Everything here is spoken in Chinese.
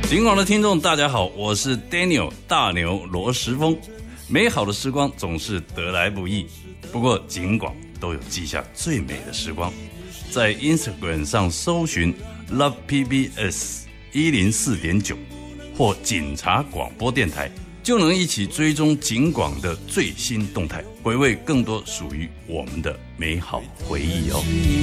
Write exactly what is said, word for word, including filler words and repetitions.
警广的听众大家好，我是 Daniel 大牛罗时丰。美好的时光总是得来不易，不过警广都有记下最美的时光。在 Instagram 上搜寻 Love P B S 一零四点九 或警察广播电台，就能一起追踪警广的最新动态，回味更多属于我们的美好回忆哦。